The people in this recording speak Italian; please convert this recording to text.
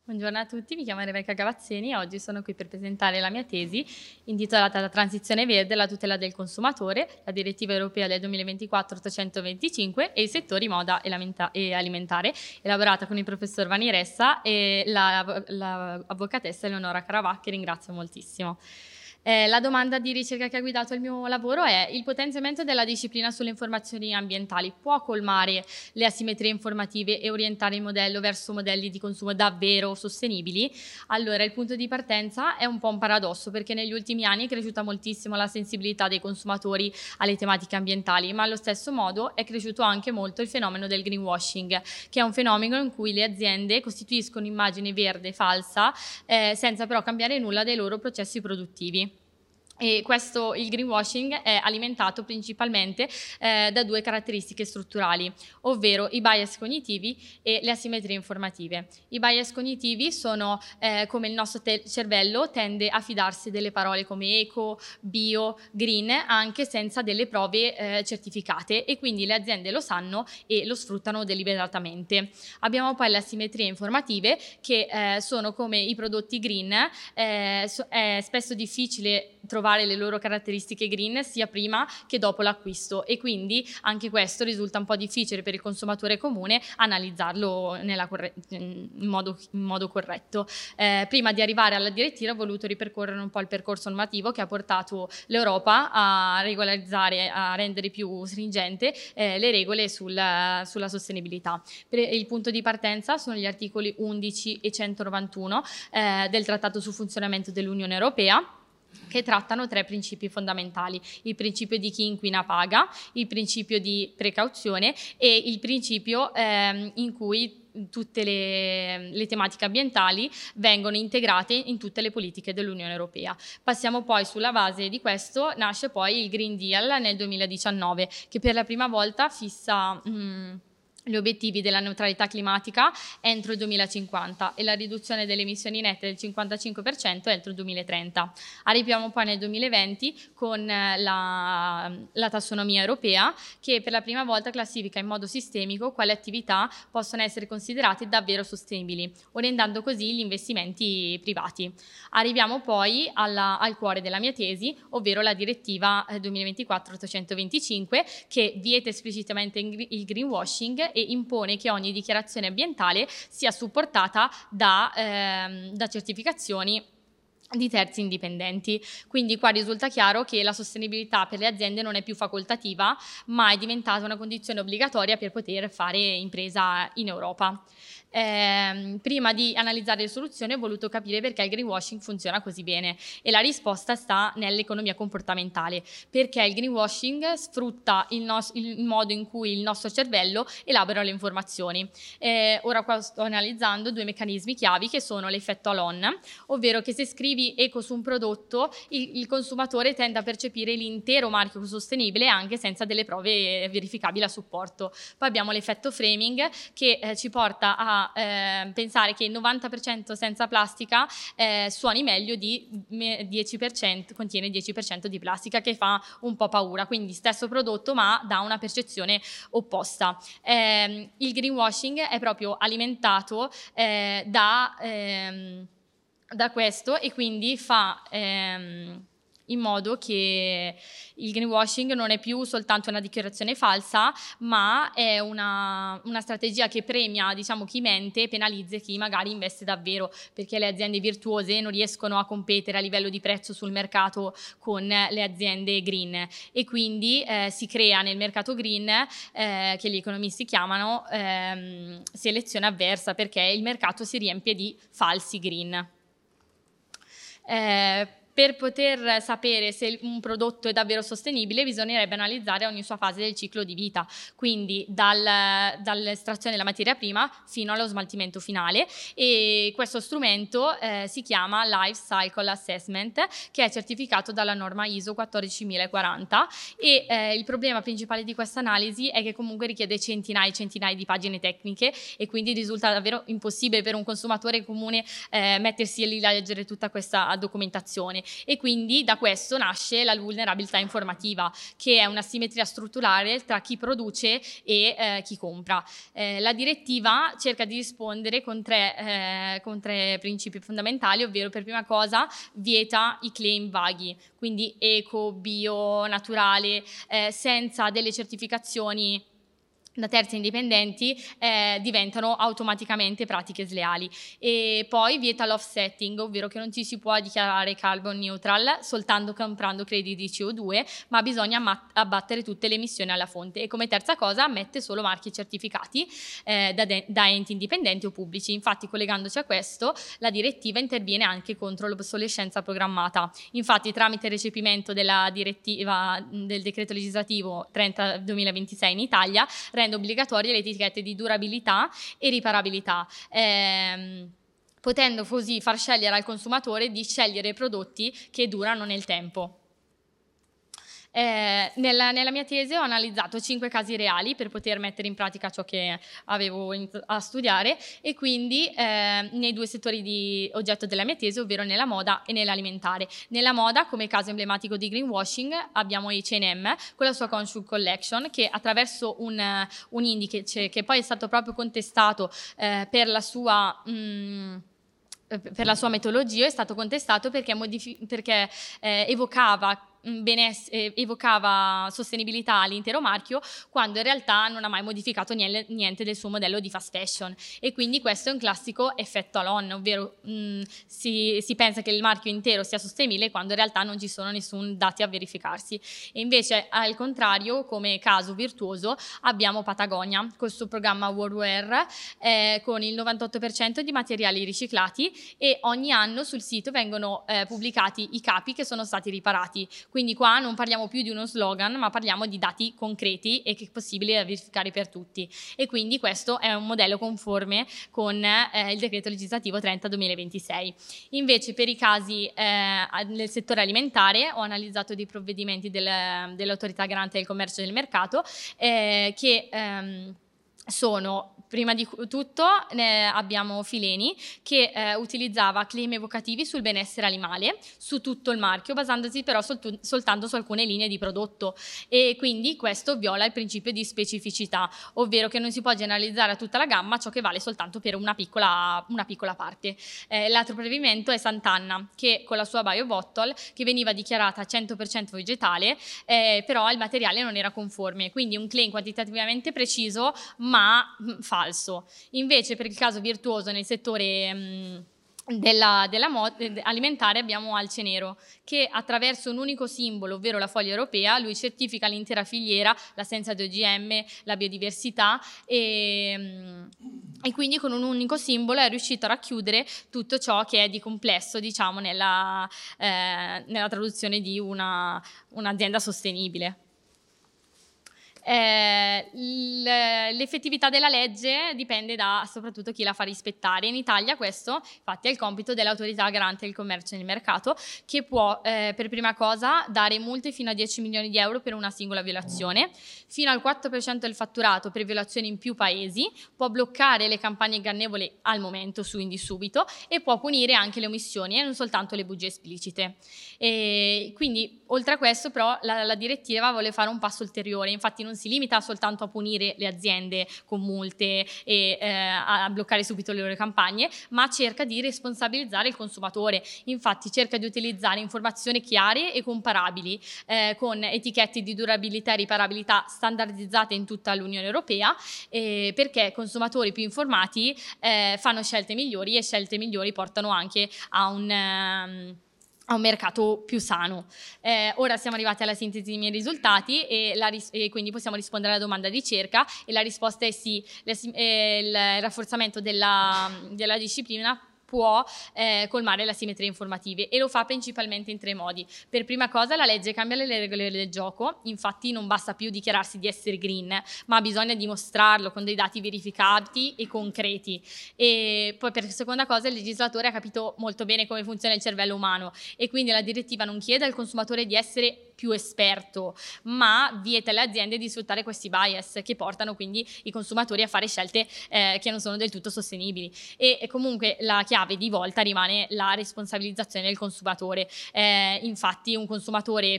Buongiorno a tutti, mi chiamo Rebecca Gavazzeni e oggi sono qui per presentare la mia tesi intitolata La transizione verde e la tutela del consumatore, la direttiva europea del 2024-825 e i settori moda e alimentare, elaborata con il professor Vani Ressa e l'avvocatessa Eleonora Caravà, che ringrazio moltissimo. La domanda di ricerca che ha guidato il mio lavoro è: il potenziamento della disciplina sulle informazioni ambientali può colmare le asimmetrie informative e orientare il modello verso modelli di consumo davvero sostenibili? Allora, il punto di partenza è un po' un paradosso, perché negli ultimi anni è cresciuta moltissimo la sensibilità dei consumatori alle tematiche ambientali, ma allo stesso modo è cresciuto anche molto il fenomeno del greenwashing, che è un fenomeno in cui le aziende costituiscono immagine verde falsa, senza però cambiare nulla dei loro processi produttivi. E il greenwashing è alimentato principalmente da due caratteristiche strutturali, ovvero i bias cognitivi e le asimmetrie informative. I bias cognitivi sono come il nostro cervello tende a fidarsi delle parole come eco, bio, green, anche senza delle prove certificate, e quindi le aziende lo sanno e lo sfruttano deliberatamente. Abbiamo poi le asimmetrie informative, che sono come i prodotti green. È spesso difficile trovare le loro caratteristiche green sia prima che dopo l'acquisto, e quindi anche questo risulta un po' difficile per il consumatore comune analizzarlo in modo corretto. Prima di arrivare alla direttiva ho voluto ripercorrere un po' il percorso normativo che ha portato l'Europa a regolarizzare, a rendere più stringente le regole sulla sostenibilità. Il punto di partenza sono gli articoli 11 e 191 del Trattato sul funzionamento dell'Unione Europea, che trattano tre principi fondamentali: il principio di chi inquina paga, il principio di precauzione e il principio in cui tutte le tematiche ambientali vengono integrate in tutte le politiche dell'Unione Europea. Passiamo poi, sulla base di questo nasce poi il Green Deal nel 2019, che per la prima volta fissa gli obiettivi della neutralità climatica entro il 2050 e la riduzione delle emissioni nette del 55% entro il 2030. Arriviamo poi nel 2020 con la tassonomia europea, che per la prima volta classifica in modo sistemico quali attività possono essere considerate davvero sostenibili, orientando così gli investimenti privati. Arriviamo poi al cuore della mia tesi, ovvero la direttiva 2024-825, che vieta esplicitamente il greenwashing e impone che ogni dichiarazione ambientale sia supportata da certificazioni di terzi indipendenti. Quindi qua risulta chiaro che la sostenibilità per le aziende non è più facoltativa, ma è diventata una condizione obbligatoria per poter fare impresa in Europa. Prima di analizzare le soluzioni ho voluto capire perché il greenwashing funziona così bene, e la risposta sta nell'economia comportamentale, perché il greenwashing sfrutta il modo in cui il nostro cervello elabora le informazioni. Ora qua sto analizzando due meccanismi chiavi, che sono l'effetto Alon, ovvero che se scrivi eco su un prodotto il consumatore tende a percepire l'intero marchio sostenibile anche senza delle prove verificabili a supporto. Poi abbiamo l'effetto framing, che ci porta a pensare che il 90% senza plastica suoni meglio di 10%, contiene 10% di plastica, che fa un po' paura. Quindi stesso prodotto ma dà una percezione opposta. Il greenwashing è proprio alimentato da questo, e quindi fa in modo che il greenwashing non è più soltanto una dichiarazione falsa, ma è una strategia che premia, diciamo, chi mente e penalizza chi magari investe davvero, perché le aziende virtuose non riescono a competere a livello di prezzo sul mercato con le aziende green, e quindi si crea nel mercato green, che gli economisti chiamano selezione avversa, perché il mercato si riempie di falsi green. Per poter sapere se un prodotto è davvero sostenibile bisognerebbe analizzare ogni sua fase del ciclo di vita, quindi dall'estrazione della materia prima fino allo smaltimento finale, e questo strumento si chiama Life Cycle Assessment, che è certificato dalla norma ISO 14040, e il problema principale di questa analisi è che comunque richiede centinaia e centinaia di pagine tecniche, e quindi risulta davvero impossibile per un consumatore comune mettersi lì a leggere tutta questa documentazione. e quindi da questo nasce la vulnerabilità informativa, che è una simmetria strutturale tra chi produce e chi compra. La direttiva cerca di rispondere con tre principi fondamentali, ovvero per prima cosa vieta i claim vaghi, quindi eco, bio, naturale, senza delle certificazioni da terzi indipendenti diventano automaticamente pratiche sleali. E poi vieta l'offsetting, ovvero che non ci si può dichiarare carbon neutral soltanto comprando crediti di CO2, ma bisogna abbattere tutte le emissioni alla fonte. E come terza cosa ammette solo marchi certificati da enti indipendenti o pubblici. Infatti, collegandoci a questo, la direttiva interviene anche contro l'obsolescenza programmata. Infatti, tramite il recepimento della direttiva del decreto legislativo 30/2026 in Italia, rende obbligatorie le etichette di durabilità e riparabilità, potendo così far scegliere al consumatore di scegliere prodotti che durano nel tempo. Nella mia tesi ho analizzato 5 casi reali per poter mettere in pratica ciò che avevo a studiare, e quindi nei 2 settori di oggetto della mia tesi, ovvero nella moda e nell'alimentare. Nella moda, come caso emblematico di greenwashing, abbiamo H&M con la sua Conscious Collection, che attraverso un indice che poi è stato proprio contestato per la sua metodologia, è stato contestato perché evocava sostenibilità all'intero marchio, quando in realtà non ha mai modificato niente del suo modello di fast fashion. E quindi questo è un classico effetto Alon, ovvero si pensa che il marchio intero sia sostenibile quando in realtà non ci sono nessun dati a verificarsi. E invece, al contrario, come caso virtuoso abbiamo Patagonia col suo programma Worldwear, con il 98% di materiali riciclati, e ogni anno sul sito vengono pubblicati i capi che sono stati riparati. Quindi qua non parliamo più di uno slogan, ma parliamo di dati concreti e che è possibile verificare per tutti. E quindi questo è un modello conforme con il decreto legislativo 30/2026. Invece, per i casi nel settore alimentare, ho analizzato dei provvedimenti dell'Autorità Garante del Commercio e del Mercato che sono, prima di tutto, abbiamo Fileni, che utilizzava claim evocativi sul benessere animale su tutto il marchio, basandosi però soltanto su alcune linee di prodotto, e quindi questo viola il principio di specificità, ovvero che non si può generalizzare a tutta la gamma ciò che vale soltanto per una piccola parte. L'altro provvedimento è Sant'Anna, che con la sua Bio Bottle, che veniva dichiarata 100% vegetale, però il materiale non era conforme, quindi un claim quantitativamente preciso ma falso. Invece, per il caso virtuoso nel settore della alimentare, abbiamo Alce Nero, che attraverso un unico simbolo, ovvero la foglia europea, lui certifica l'intera filiera, l'assenza di OGM, la biodiversità, e quindi con un unico simbolo è riuscito a racchiudere tutto ciò che è di complesso, diciamo, nella traduzione di un'azienda sostenibile. L'effettività della legge dipende da soprattutto chi la fa rispettare. In Italia questo infatti è il compito dell'Autorità Garante del Commercio e del Mercato, che può per prima cosa dare multe fino a 10 milioni di euro per una singola violazione, fino al 4% del fatturato per violazioni in più paesi, può bloccare le campagne ingannevoli al momento, su Indi Subito, e può punire anche le omissioni e non soltanto le bugie esplicite. E quindi, oltre a questo, però, la direttiva vuole fare un passo ulteriore. Infatti non si limita soltanto a punire le aziende con multe e a bloccare subito le loro campagne, ma cerca di responsabilizzare il consumatore. Infatti cerca di utilizzare informazioni chiare e comparabili, con etichette di durabilità e riparabilità standardizzate in tutta l'Unione Europea, perché consumatori più informati fanno scelte migliori, e scelte migliori portano anche a un mercato più sano. Ora siamo arrivati alla sintesi dei miei risultati e quindi possiamo rispondere alla domanda di ricerca, e la risposta è sì. Il rafforzamento della disciplina può colmare le asimmetrie informative, e lo fa principalmente in 3 modi. Per prima cosa, la legge cambia le regole del gioco. Infatti non basta più dichiararsi di essere green, ma bisogna dimostrarlo con dei dati verificati e concreti. E poi, per seconda cosa, il legislatore ha capito molto bene come funziona il cervello umano, e quindi la direttiva non chiede al consumatore di essere più esperto, ma vieta alle aziende di sfruttare questi bias che portano quindi i consumatori a fare scelte che non sono del tutto sostenibili. E comunque la chiave di volta rimane la responsabilizzazione del consumatore. Infatti un consumatore